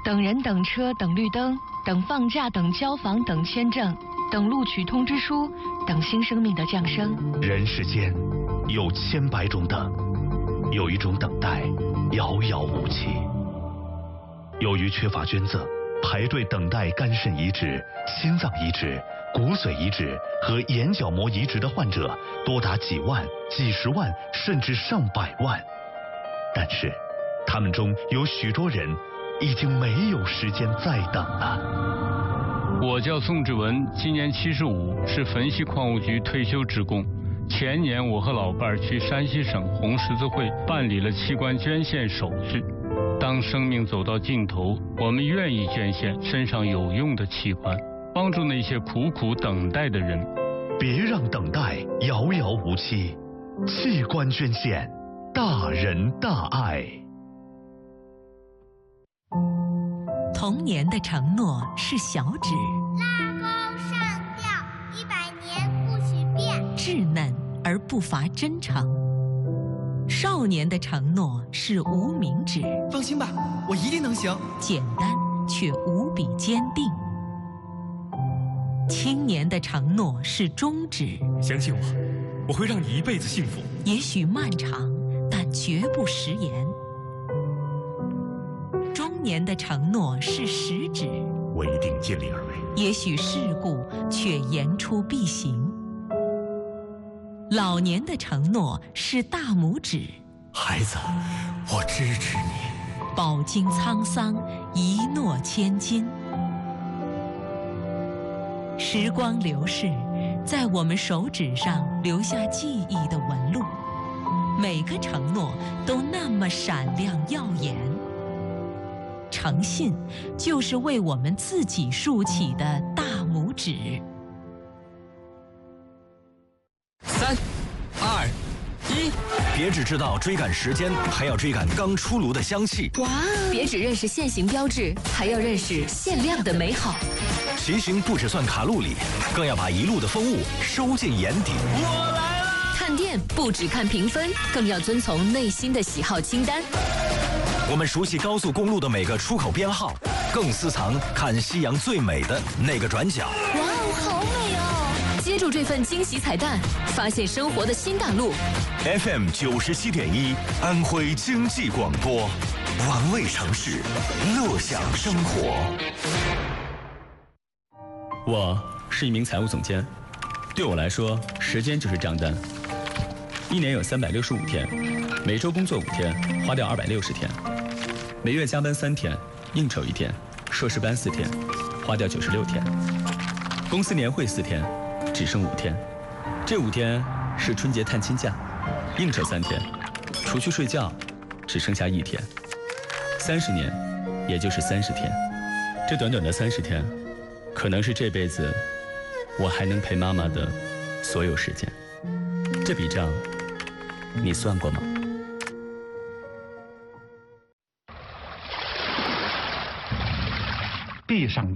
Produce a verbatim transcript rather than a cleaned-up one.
等人、等车、等绿灯，等放假、等交房、等签证，等录取通知书，等新生命的降生。 人世间有千百种等，有一种等待遥遥无期。由于缺乏捐赠，排队等待肝肾移植、心脏移植、骨髓移植和眼角膜移植的患者多达几万、几十万，甚至上百万。但是，他们中有许多人已经没有时间再等了。 我叫宋志文，今年七十五，是汾西矿务局退休职工。前年我和老伴儿去山西省红十字会办理了器官捐献手续。当生命走到尽头，我们愿意捐献身上有用的器官，帮助那些苦苦等待的人。 别让等待遥遥无期，器官捐献，大仁大爱。 童年的承诺是小指， 拉钩上吊，一百年不许变， 稚嫩而不乏真诚。少年的承诺是无名指， 放心吧，我一定能行。 简单却无比坚定。青年的承诺是中指， 相信我，我会让你一辈子幸福。 也许漫长，但绝不食言。中年的承诺是食指， 我一定尽力而为。 也许世故，却言出必行。老年的承诺是大拇指， 孩子，我支持你。 饱经沧桑，一诺千金。时光流逝，在我们手指上留下记忆的纹路，每个承诺都那么闪亮耀眼。诚信就是为我们自己竖起的大拇指。 三、二、一，别只知道追赶时间，还要追赶刚出炉的香气。 哇！别只认识现行标志，还要认识限量的美好。 骑行不只算卡路里，更要把一路的风物收进眼底。 我来了！看店不只看评分，更要遵从内心的喜好清单。 我们熟悉高速公路的每个出口编号，更私藏看夕阳最美的那个转角。 哇哦，好美哦！接住这份惊喜彩蛋，发现生活的新大陆。 F M 九十七点一，安徽经济广播，玩味城市，乐享生活。 我是一名财务总监，对我来说，时间就是账单。一年有三百六十五天，每周工作五天，花掉二百六十天。每月加班三天，应酬一天，硕士班四天，花掉九十六天。公司年会四天，只剩五天。这五天是春节探亲假，应酬三天，除去睡觉，只剩下一天。三十年，也就是三十天。这短短的三十天，可能是这辈子我还能陪妈妈的所有时间。这笔账，你算过吗？ 闭上